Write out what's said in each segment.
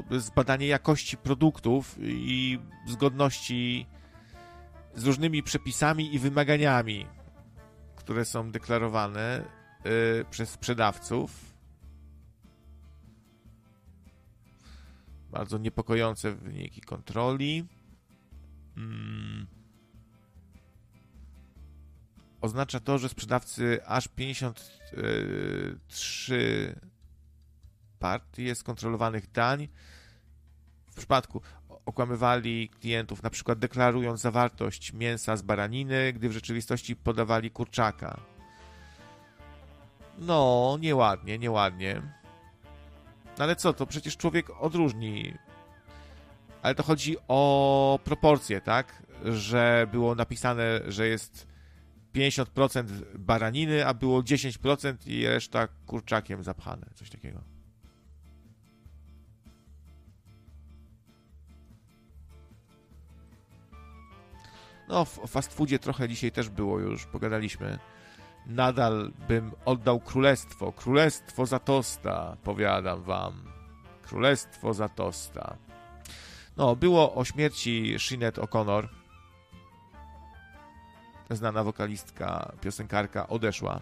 zbadanie jakości produktów i zgodności z różnymi przepisami i wymaganiami, które są deklarowane przez sprzedawców. Bardzo niepokojące wyniki kontroli. Oznacza to, że sprzedawcy aż 53 partie skontrolowanych dań w przypadku okłamywali klientów, na przykład deklarując zawartość mięsa z baraniny, gdy w rzeczywistości podawali kurczaka. No, nieładnie. No ale co, to przecież człowiek odróżni. Ale to chodzi o proporcje, tak? Że było napisane, że jest 50% baraniny, a było 10% i reszta kurczakiem zapchane. Coś takiego. No, w fast foodzie trochę dzisiaj też było już, pogadaliśmy. Nadal bym oddał królestwo. Królestwo za tosta, powiadam wam. Królestwo za tosta. No, było o śmierci Sinead O'Connor. Znana wokalistka, piosenkarka odeszła.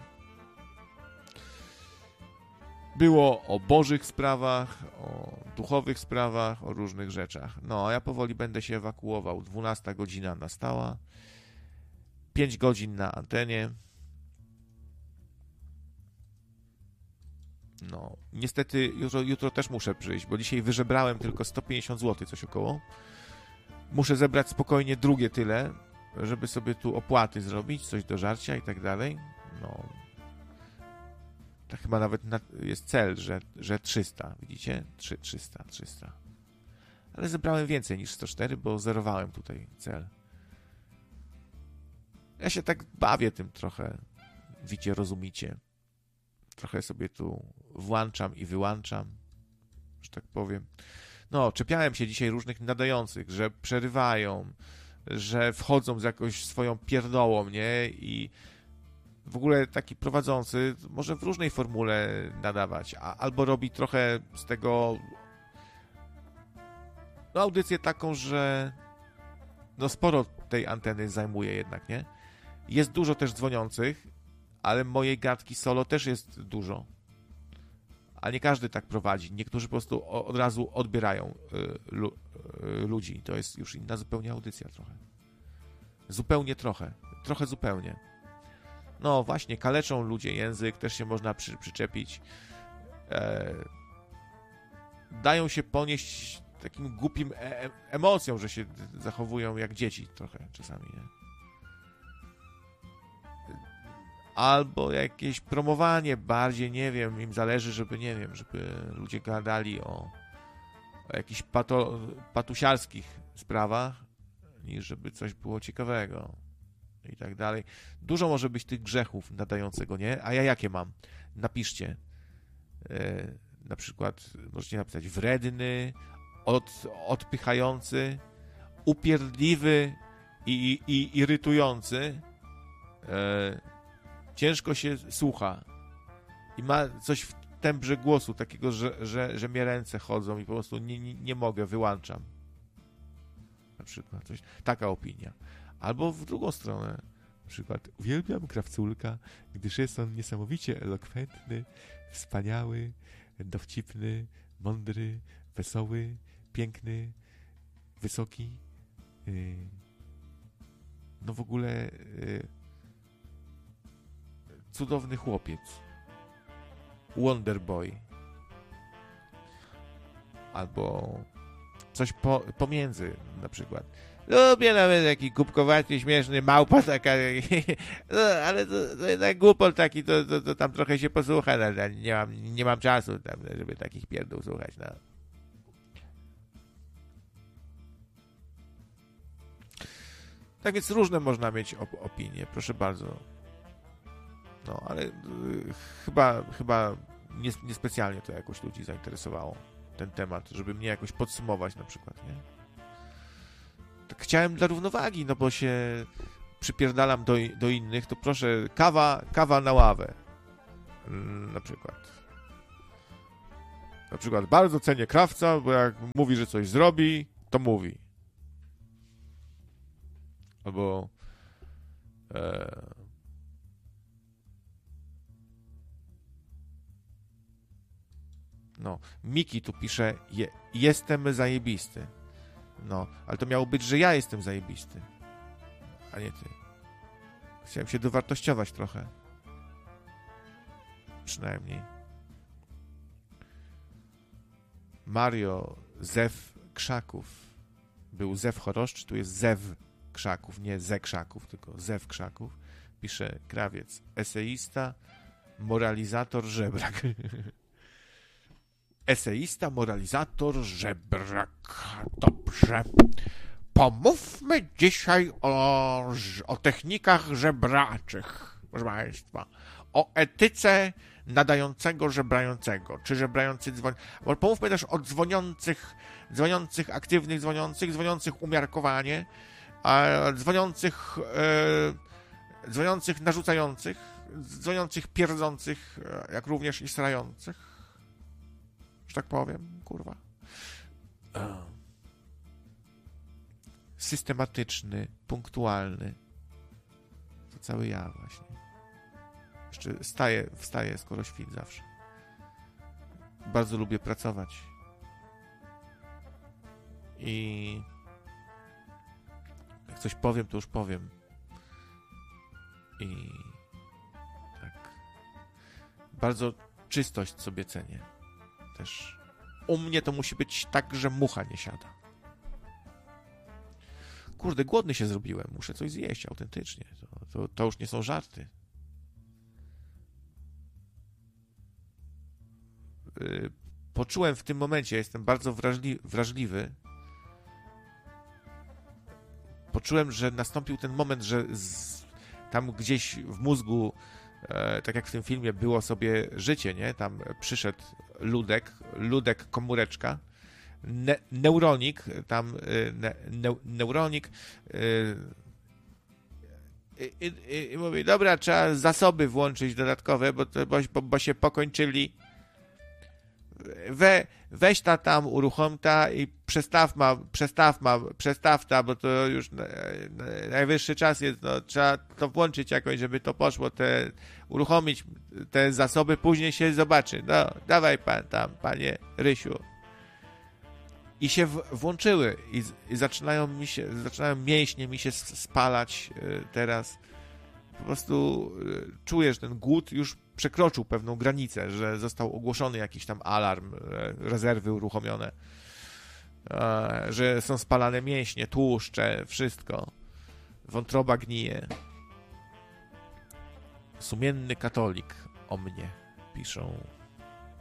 Było o bożych sprawach, o duchowych sprawach, o różnych rzeczach. No, a ja powoli będę się ewakuował. 12 godzina nastała. 5 godzin na antenie. No, niestety jutro też muszę przyjść, bo dzisiaj wyżebrałem tylko 150 zł, coś około. Muszę zebrać spokojnie drugie tyle, żeby sobie tu opłaty zrobić, coś do żarcia i tak dalej. No, to chyba nawet jest cel, że 300, widzicie? 300. Ale zebrałem więcej niż 104, bo zerowałem tutaj cel. Ja się tak bawię tym trochę, widzicie, rozumicie. Trochę sobie tu włączam i wyłączam, że tak powiem. No, czepiałem się dzisiaj różnych nadających, że przerywają, że wchodzą z jakąś swoją pierdołą, nie? I w ogóle taki prowadzący może w różnej formule nadawać, albo robi trochę z tego audycję taką, że sporo tej anteny zajmuje jednak, nie? Jest dużo też dzwoniących, ale mojej gadki solo też jest dużo. A nie każdy tak prowadzi. Niektórzy po prostu od razu odbierają ludzi. To jest już inna zupełnie audycja trochę. Trochę zupełnie. No właśnie, kaleczą ludzie język, też się można przyczepić. Dają się ponieść takim głupim emocjom, że się zachowują jak dzieci trochę czasami, nie? Albo jakieś promowanie bardziej, nie wiem, im zależy, żeby ludzie gadali o jakichś patusiarskich sprawach, niż żeby coś było ciekawego i tak dalej. Dużo może być tych grzechów nadającego, nie? A ja jakie mam? Napiszcie. Na przykład możecie napisać wredny, odpychający, upierdliwy i irytujący. Ciężko się słucha i ma coś w tembrze głosu takiego, że mnie ręce chodzą i po prostu nie mogę, wyłączam. Na przykład taka opinia. Albo w drugą stronę, na przykład uwielbiam Krawculka, gdyż jest on niesamowicie elokwentny, wspaniały, dowcipny, mądry, wesoły, piękny, wysoki. No w ogóle cudowny chłopiec. Wonder Boy. Albo coś pomiędzy na przykład. Lubię nawet taki kubkowaty, śmieszny, małpa taka, no, ale to jednak głupot taki, to tam trochę się posłucha, no, nie mam czasu tam, żeby takich pierdół słuchać, no. Tak więc różne można mieć opinie, proszę bardzo. No, ale chyba niespecjalnie to jakoś ludzi zainteresowało, ten temat, żeby mnie jakoś podsumować na przykład, nie? Tak chciałem dla równowagi, no bo się przypierdalam do innych, to proszę, kawa na ławę na przykład. Na przykład bardzo cenię krawca, bo jak mówi, że coś zrobi, to mówi. Albo no, Miki tu pisze, jestem zajebisty. No, ale to miało być, że ja jestem zajebisty, a nie ty. Chciałem się dowartościować trochę. Przynajmniej. Mario, Zew Krzaków. Był Zew Choroszcz, tu jest Zew Krzaków, nie Ze Krzaków, tylko Zew Krzaków. Pisze krawiec, eseista, moralizator, żebrak. Eseista, moralizator, żebrak. Dobrze. Pomówmy dzisiaj o technikach żebraczych, proszę Państwa. O etyce nadającego żebrającego, czy żebrający dzwoni. Pomówmy też o dzwoniących, aktywnych dzwoniących umiarkowanie, dzwoniących narzucających, dzwoniących pierdzących, jak również i strających, że tak powiem, kurwa. Systematyczny, punktualny. To cały ja właśnie. Jeszcze wstaję skoro świt zawsze. Bardzo lubię pracować. I jak coś powiem, to już powiem. I tak. Bardzo czystość sobie cenię. Też u mnie to musi być tak, że mucha nie siada. Kurde, głodny się zrobiłem. Muszę coś zjeść autentycznie. To już nie są żarty. Poczułem w tym momencie, jestem bardzo wrażliwy. Poczułem, że nastąpił ten moment, że tam gdzieś w mózgu, tak jak w tym filmie, było sobie życie, nie? Tam przyszedł Ludek komóreczka, neuronik, tam neuronik i mówi, dobra, trzeba zasoby włączyć dodatkowe, bo się pokończyli. Weź ta tam, uruchom ta i przestaw ta, bo to już najwyższy czas jest, no, trzeba to włączyć jakoś, żeby to poszło, uruchomić te zasoby, później się zobaczy. No, dawaj pan tam, panie Rysiu. I się włączyły i zaczynają mięśnie mi się spalać teraz. Po prostu czuję, że ten głód już przekroczył pewną granicę, że został ogłoszony jakiś tam alarm, rezerwy uruchomione, że są spalane mięśnie, tłuszcze, wszystko. Wątroba gnije. Sumienny katolik o mnie, piszą